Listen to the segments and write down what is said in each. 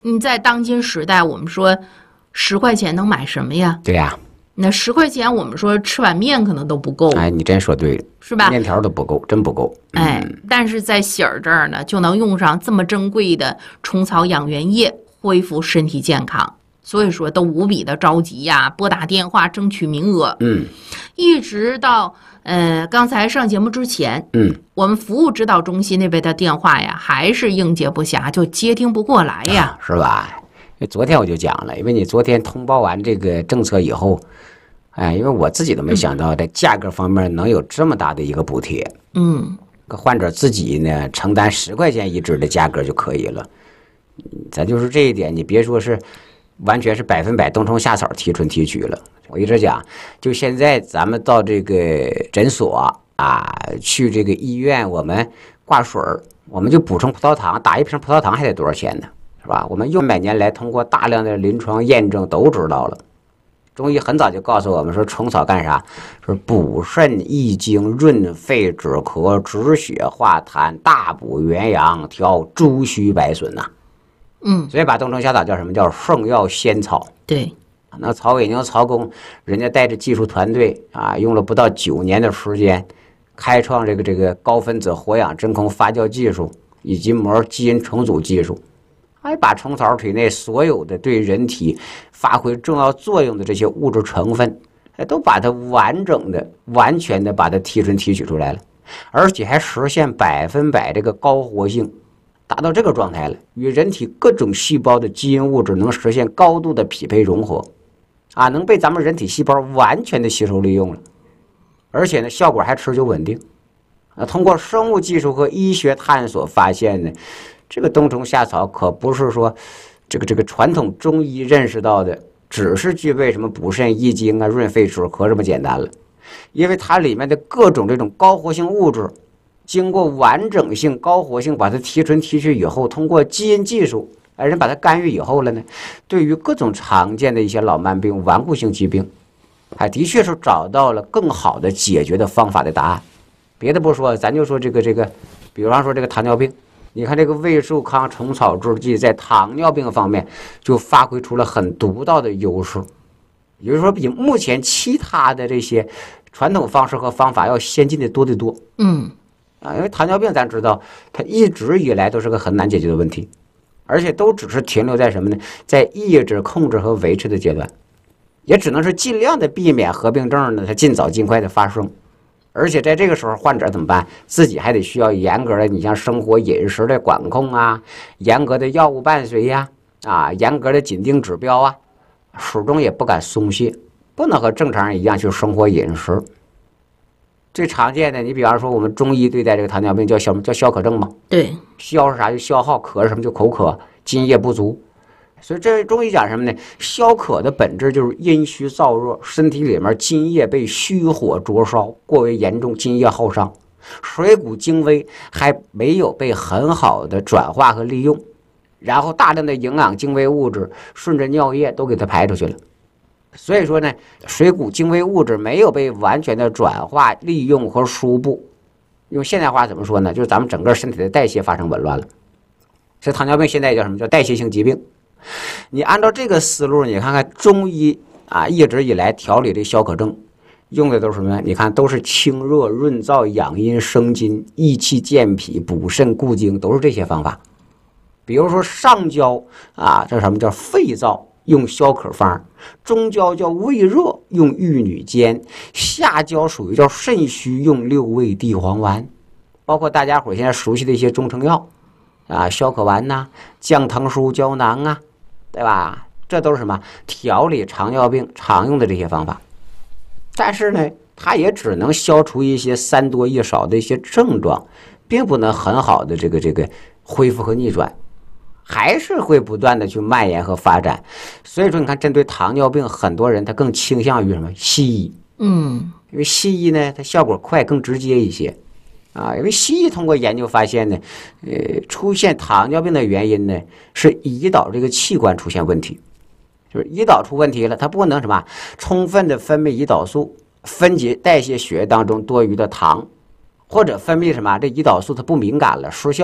你在当今时代，我们说10块钱能买什么呀？ 对呀， 那10块钱，我们说吃碗面可能都不够， 哎，你真说对了， 是吧？ 面条都不够，真不够。 哎，但是在喜儿这儿呢，就能用上这么珍贵的虫草养元液，恢复身体健康。所以说都无比的着急呀，拨打电话争取名额。一直到刚才上节目之前，我们服务指导中心那边的电话呀，还是应接不暇，就接听不过来呀， 是吧？昨天我就讲了，因为你昨天通报完这个政策以后，哎，因为我自己都没想到在价格方面能有这么大的一个补贴。患者自己呢承担10块钱一支的价格就可以了。咱就是这一点，你别说是完全是100%冬虫夏草提纯提取了。我一直讲，就现在咱们到这个诊所啊，去这个医院，我们挂水我们就补充葡萄糖，打一瓶葡萄糖还得多少钱呢？是吧？我们用百年来通过大量的临床验证都知道了。中医很早就告诉我们说，虫草干啥？说补肾益精、润肺止咳、止血化痰、大补元阳、调诸虚百损呐。所以把冬虫夏草叫什么？叫圣药仙草。 对， 那曹伟宁曹公，人家带着技术团队啊，用了不到9年的时间，开创这个高分子活氧真空发酵技术以及膜基因重组技术，还把虫草体内所有的对人体发挥重要作用的这些物质成分，都把它完整的、完全的把它提纯提取出来了，而且还实现100%这个高活性。达到这个状态了，与人体各种细胞的基因物质能实现高度的匹配融合，啊，能被咱们人体细胞完全的吸收利用了，而且呢，效果还持久稳定。通过生物技术和医学探索发现呢，这个冬虫夏草可不是说这个传统中医认识到的，只是具备什么补肾益精啊、润肺止咳这么简单了，因为它里面的各种这种高活性物质。经过完整性、高活性把它提纯提取以后，通过基因技术，人把它干预以后了呢，对于各种常见的一些老慢病、顽固性疾病，还的确是找到了更好的解决的方法的答案。别的不说，咱就说这个，比方说这个糖尿病，你看这个魏寿康虫草制剂在糖尿病方面就发挥出了很独到的优势，也就是说比目前其他的这些传统方式和方法要先进的多得多。因为糖尿病咱知道，它一直以来都是个很难解决的问题，而且都只是停留在什么呢？在抑制、控制和维持的阶段，也只能是尽量的避免合并症呢，它尽早尽快的发生。而且在这个时候，患者怎么办？自己还得需要严格的，你像生活饮食的管控啊，严格的药物伴随呀，严格的紧盯指标啊，始终也不敢松懈，不能和正常人一样去生活饮食。最常见的，你比方说我们中医对待这个糖尿病叫什么？叫消渴症嘛。 对， 消是啥？就消耗，渴是什么？就口渴，津液不足。所以这中医讲什么呢？消渴的本质就是阴虚燥热，身体里面津液被虚火灼烧，过为严重，津液耗伤，水谷精微还没有被很好的转化和利用，然后大量的营养精微物质顺着尿液都给它排出去了。所以说呢，水谷精微物质没有被完全的转化、利用和输布，用现代话怎么说呢？就是咱们整个身体的代谢发生紊乱了。所以糖尿病现在叫什么？叫代谢性疾病。你按照这个思路，你看看中医一直以来调理这消渴症，用的都是什么？你看都是清热润燥、养阴生津、益气健脾、补肾固精，都是这些方法。比如说上焦这什么叫肺燥？用消渴方，中焦叫胃热，用玉女煎，下焦属于叫肾虚，用六味地黄丸，包括大家伙现在熟悉的一些中成药消渴丸呐、降糖舒胶囊对吧？这都是什么调理糖尿病常用的这些方法。但是呢，它也只能消除一些3多1少的一些症状，并不能很好的这个恢复和逆转。还是会不断的去蔓延和发展，所以说你看，针对糖尿病，很多人他更倾向于什么？西医。因为西医呢，它效果快，更直接一些因为西医通过研究发现呢，出现糖尿病的原因呢是胰岛这个器官出现问题，就是胰岛出问题了，它不能什么充分的分泌胰岛素，分解代谢血液当中多余的糖，或者分泌什么这胰岛素它不敏感了，失效了。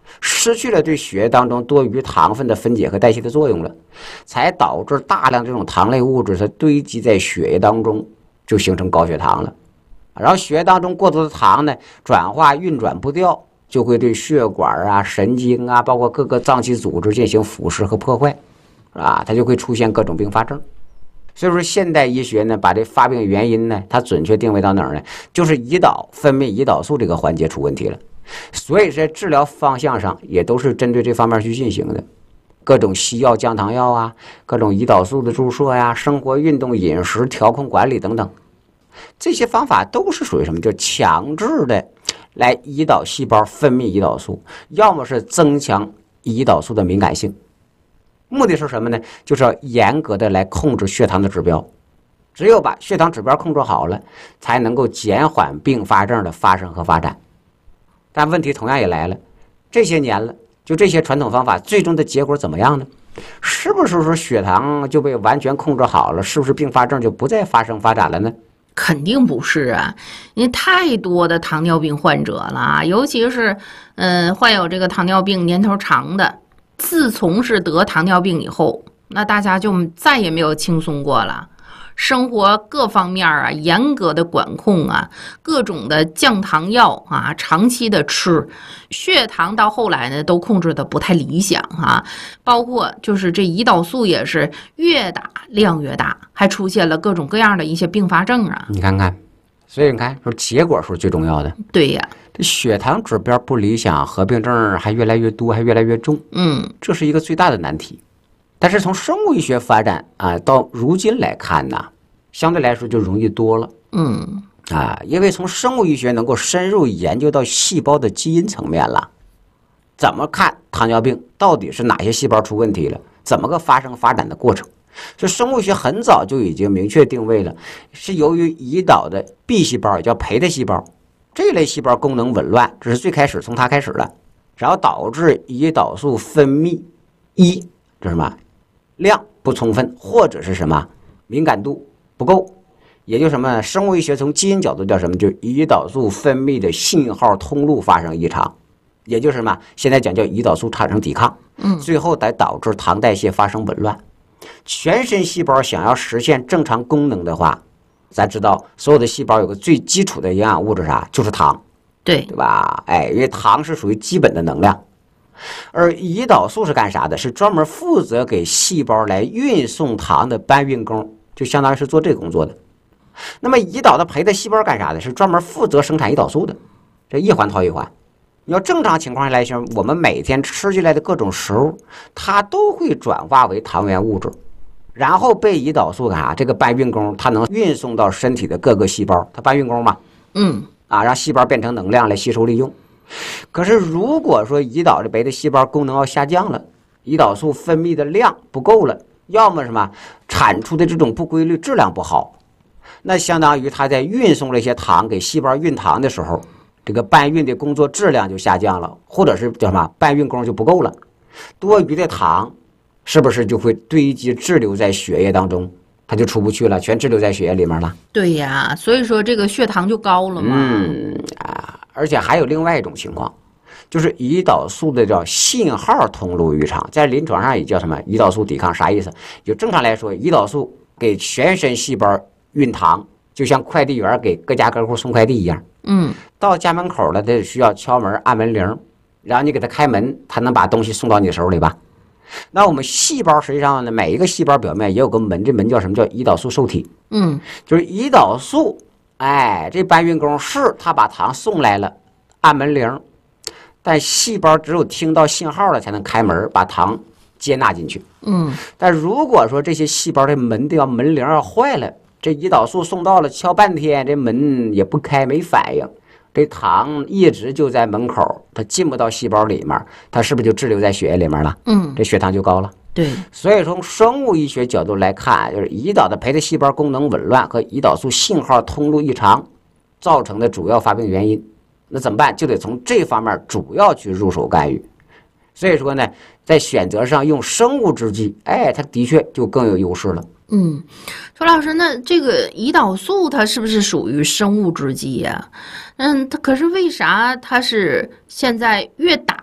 失去了对血液当中多余糖分的分解和代谢的作用了，才导致大量这种糖类物质它堆积在血液当中，就形成高血糖了。然后血液当中过多的糖呢，转化运转不掉，就会对血管啊、神经啊，包括各个脏器组织进行腐蚀和破坏，它就会出现各种并发症。所以说现代医学呢，把这发病原因呢，它准确定位到哪儿呢？就是胰岛分泌胰岛素这个环节出问题了。所以在治疗方向上也都是针对这方面去进行的，各种西药、降糖药啊，各种胰岛素的注射呀，生活运动、饮食调控管理等等，这些方法都是属于什么？就强制的来胰岛细胞分泌胰岛素，要么是增强胰岛素的敏感性。目的是什么呢？就是要严格的来控制血糖的指标，只有把血糖指标控制好了，才能够减缓并发症的发生和发展。但问题同样也来了，这些年了，就这些传统方法最终的结果怎么样呢？是不是说血糖就被完全控制好了，是不是并发症就不再发生发展了呢？ 肯定不是啊，因为太多的糖尿病患者了，尤其是患有这个糖尿病年头长的，自从是得糖尿病以后，那大家就再也没有轻松过了。生活各方面啊，严格的管控啊，各种的降糖药啊，长期的吃，血糖到后来呢，都控制的不太理想啊。包括就是这胰岛素也是越打量越大，还出现了各种各样的一些并发症啊。 你看看，所以你看，说结果是最重要的。 对呀， 这血糖指标不理想，合并症还越来越多，还越来越重。这是一个最大的难题。但是从生物医学发展啊，到如今来看呢，相对来说就容易多了。因为从生物医学能够深入研究到细胞的基因层面了，怎么看糖尿病到底是哪些细胞出问题了，怎么个发生发展的过程。所以生物学很早就已经明确定位了，是由于胰岛的 B 细胞，也叫培的细胞，这类细胞功能紊乱，这是最开始从它开始的，然后导致胰岛素分泌这是什么量不充分，或者是什么敏感度不够，也就是什么生物医学从基因角度叫什么，就胰岛素分泌的信号通路发生异常，也就是什么现在讲叫胰岛素产生抵抗，最后才导致糖代谢发生紊乱。全身细胞想要实现正常功能的话，咱知道所有的细胞有个最基础的营养物质啥，就是糖，对吧？因为糖是属于基本的能量。而胰岛素是干啥的？是专门负责给细胞来运送糖的搬运工，就相当于是做这个工作的。那么胰岛的培的细胞干啥的？是专门负责生产胰岛素的，这一环套一环。你要正常情况下来说，我们每天吃进来的各种食物，它都会转化为糖原物质，然后被胰岛素干啥？这个搬运工它能运送到身体的各个细胞，它搬运工嘛，让细胞变成能量来吸收利用。可是如果说胰岛的培的细胞功能要下降了，胰岛素分泌的量不够了，要么什么产出的这种不规律，质量不好，那相当于它在运送这些糖给细胞运糖的时候，这个搬运的工作质量就下降了，或者是叫什么搬运工就不够了，多余的糖是不是就会堆积滞留在血液当中，它就出不去了，全滞留在血液里面了。 对呀，所以说这个血糖就高了嘛。 而且还有另外一种情况，就是胰岛素的叫信号通路异常，在临床上也叫什么胰岛素抵抗。啥意思？就正常来说，胰岛素给全身细胞运糖，就像快递员给各家各户送快递一样。到家门口了，得需要敲门按门铃，然后你给他开门，他能把东西送到你手里吧。那我们细胞实际上呢，每一个细胞表面也有个门，这门叫什么？叫胰岛素受体。就是胰岛素，这搬运工是他把糖送来了，按门铃，但细胞只有听到信号了才能开门把糖接纳进去。但如果说这些细胞的门铃要坏了，这胰岛素送到了，敲半天这门也不开，没反应，这糖一直就在门口，它进不到细胞里面，它是不是就滞留在血液里面了？这血糖就高了。 对， 所以从生物医学角度来看，就是胰岛的培的细胞功能紊乱和胰岛素信号通路异常造成的主要发病原因。那怎么办？就得从这方面主要去入手干预。所以说呢，在选择上用生物制剂，它的确就更有优势了。 周老师，那这个胰岛素它是不是属于生物制剂呀？它可是为啥它是现在越打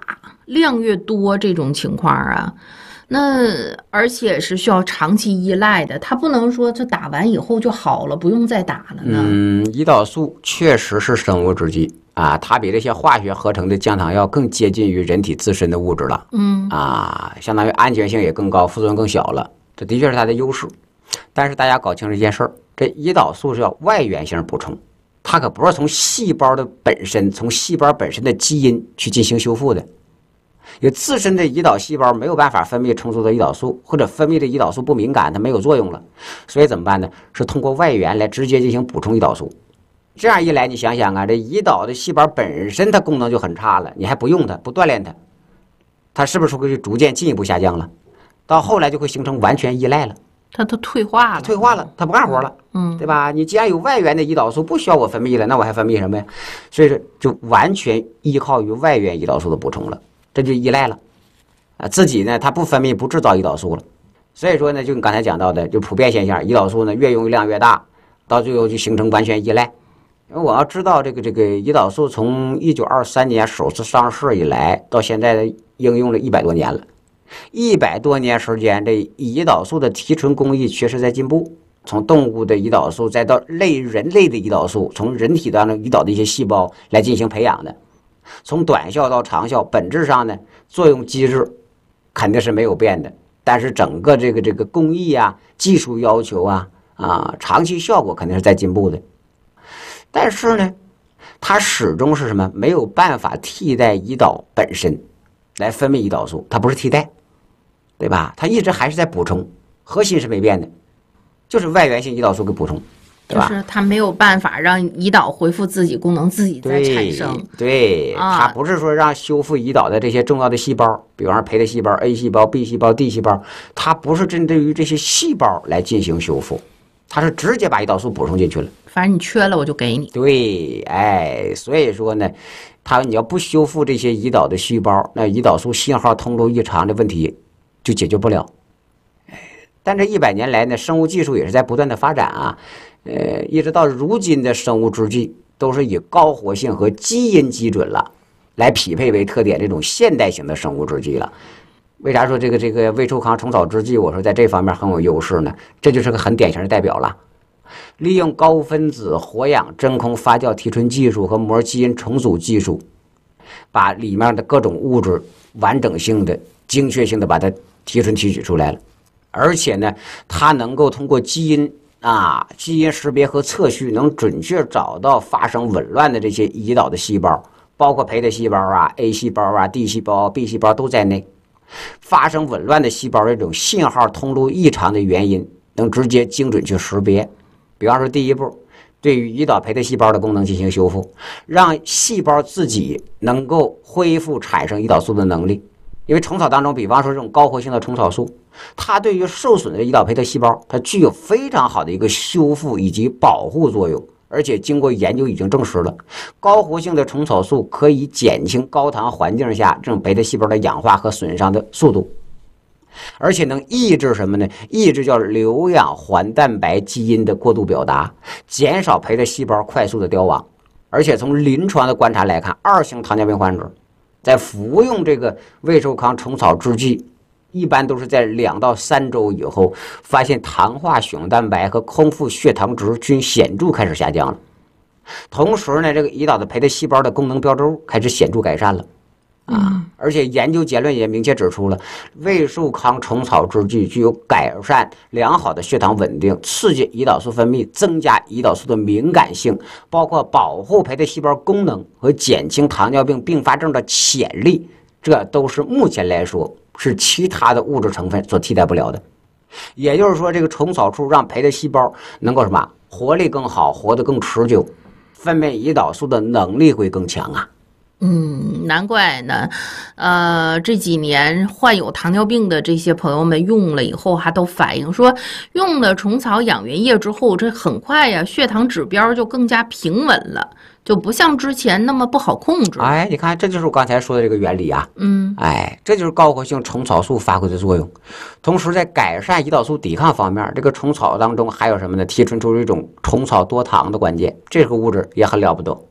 量越多这种情况啊，那而且是需要长期依赖的，它不能说这打完以后就好了，不用再打了呢。 胰岛素确实是生物制剂啊，它比这些化学合成的降糖药更接近于人体自身的物质了。相当于安全性也更高，副作用更小了，这的确是它的优势。但是大家搞清楚一件事儿，这胰岛素是要外源性补充，它可不是从细胞的本身，从细胞本身的基因去进行修复的。有自身的胰岛细胞没有办法分泌充足的胰岛素，或者分泌的胰岛素不敏感，它没有作用了，所以怎么办呢？是通过外源来直接进行补充胰岛素。这样一来，你想想啊，这胰岛的细胞本身它功能就很差了，你还不用它，不锻炼它，它是不是会逐渐进一步下降了？到后来就会形成完全依赖了， 它都退化了， 它不干活了，对吧？你既然有外源的胰岛素，不需要我分泌了，那我还分泌什么呀？所以说就完全依靠于外源胰岛素的补充了，这就依赖了自己呢它不分泌不制造胰岛素了，所以说呢就你刚才讲到的就普遍现象，胰岛素呢越用量越大，到最后就形成完全依赖。因为我要知道这个胰岛素从1923年首次上市以来到现在的应用了100多年了，100多年时间，这胰岛素的提纯工艺确实在进步，从动物的胰岛素再到人类的胰岛素，从人体当中胰岛的一些细胞来进行培养的，从短效到长效，本质上呢作用机制肯定是没有变的，但是整个这个工艺啊、技术要求啊长期效果肯定是在进步的。但是呢，它始终是什么？没有办法替代胰岛本身来分泌胰岛素，它不是替代，对吧？它一直还是在补充，核心是没变的，就是外源性胰岛素给补充，对吧？ 就是它没有办法让胰岛恢复自己功能，自己再产生。 对，它不是说让修复胰岛的这些重要的细胞，比方说胚胎细胞、A 细胞、B 细胞、D 细胞，它不是针对于这些细胞来进行修复，它是直接把胰岛素补充进去了。 反正你缺了我就给你。 对，所以说呢，你要不修复这些胰岛的细胞，那胰岛素信号通路异常的问题就解决不了。但这100年来呢，生物技术也是在不断的发展啊，一直到如今的生物制剂都是以高活性和基因基准了来匹配为特点这种现代型的生物制剂了。为啥说这个胃寿康虫草制剂我说在这方面很有优势呢？这就是个很典型的代表了。利用高分子活氧真空发酵提纯技术和膜基因重组技术，把里面的各种物质完整性的、精确性的把它提纯提取出来了。而且呢，它能够通过基因识别和测序，能准确找到发生紊乱的这些胰岛的细胞，包括胚胎细胞A 细胞D 细胞、B 细胞都在内。发生紊乱的细胞这种信号通路异常的原因，能直接精准去识别。比方说第一步，对于胰岛胚胎细胞的功能进行修复，让细胞自己能够恢复产生胰岛素的能力。因为虫草当中，比方说这种高活性的虫草素，它对于受损的胰岛胚胎细胞，它具有非常好的一个修复以及保护作用。而且经过研究已经证实了，高活性的虫草素可以减轻高糖环境下这种胚胎细胞的氧化和损伤的速度，而且能抑制什么呢？抑制叫硫氧环蛋白基因的过度表达，减少胚胎细胞快速的凋亡。而且从临床的观察来看，2型糖尿病患者在服用这个胃寿康虫草制剂，一般都是在2到3周以后，发现糖化血红蛋白和空腹血糖值均显著开始下降了。同时呢，这个胰岛的胚胎细胞的功能标轴开始显著改善了。而且研究结论也明确指出了，胃寿康虫草制剂具有改善良好的血糖稳定、刺激胰岛素分泌、增加胰岛素的敏感性，包括保护胚胎细胞功能和减轻糖尿病并发症的潜力，这都是目前来说是其他的物质成分所替代不了的。也就是说，这个虫草素让胚胎细胞能够什么活力更好，活得更持久，分泌胰岛素的能力会更强啊。 难怪呢，这几年患有糖尿病的这些朋友们用了以后，还都反映说，用了虫草养元液之后，这很快呀，血糖指标就更加平稳了，就不像之前那么不好控制。 你看，这就是我刚才说的这个原理啊。这就是高活性虫草素发挥的作用。同时，在改善胰岛素抵抗方面，这个虫草当中还有什么呢？提纯出一种虫草多糖的关键，这个物质也很了不得。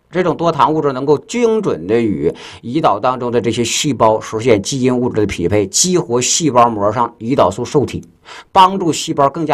这种多糖物质能够精准的与胰岛当中的这些细胞实现基因物质的匹配，激活细胞膜上胰岛素受体，帮助细胞更加